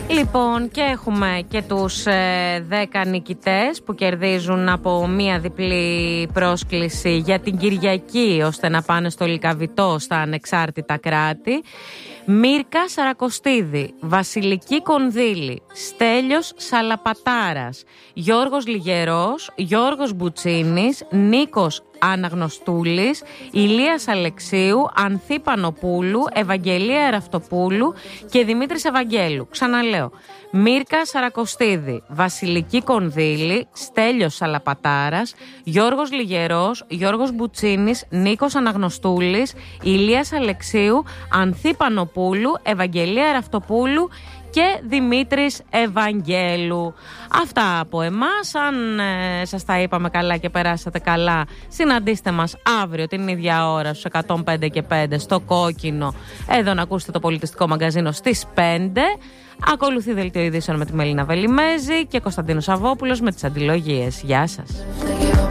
Λοιπόν, και έχουμε και τους 10 νικητές που κερδίζουν από μία διπλή πρόσκληση για την Κυριακή, ώστε να πάνε στο Λυκαβητό στα ανεξάρτητα κράτη. Μύρκα Σαρακοστίδη, Βασιλική Κονδύλη, Στέλιος Σαλαπατάρας, Γιώργος Λιγερός, Γιώργος Μπουτσίνης, Νίκος Αναγνωστούλης, Ηλίας Αλεξίου, Ανθή Πανοπούλου, Ευαγγελία Εραφτοπούλου και Δημήτρης Ευαγγέλου. Ξαναλέω, Μύρκα Σαρακοστίδη, Βασιλική Κονδύλη, Στέλιος Σαλαπατάρας, Γιώργος Λιγερός, Γιώργος Μπουτσίνης, Νίκος Αναγνωστούλης, Ηλίας Αλεξίου, Ανθή Πανοπούλου, Ευαγγελία Εραφτοπούλου και Δημήτρης Ευαγγέλου. Αυτά από εμάς. Αν σας τα είπαμε καλά και περάσατε καλά, συναντήστε μας αύριο την ίδια ώρα στους 105 και 5 στο Κόκκινο, εδώ να ακούσετε το πολιτιστικό μαγκαζίνο στις 5. Ακολουθεί δελτίο ειδήσεων με τη Μελίνα Βελιμέζη και Κωνσταντίνο Σαββόπουλος με τις αντιλογίες. Γεια σας.